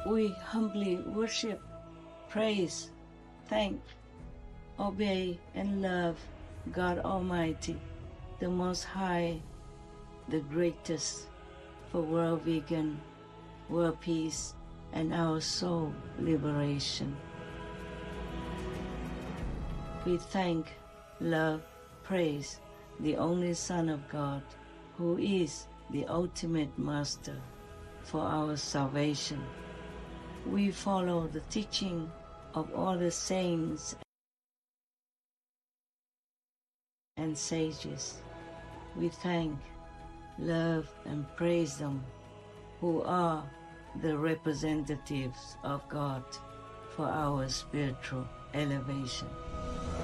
We humbly worship, praise, thank, obey, and love God Almighty, the Most High, the greatest, for world vegan, world peace, and our soul liberation. We thank, love, praise the only Son of God, who is the ultimate Master for our salvation. We follow the teaching of all the saints and sages. We thank, love, and praise them, who are the representatives of God for our spiritual elevation.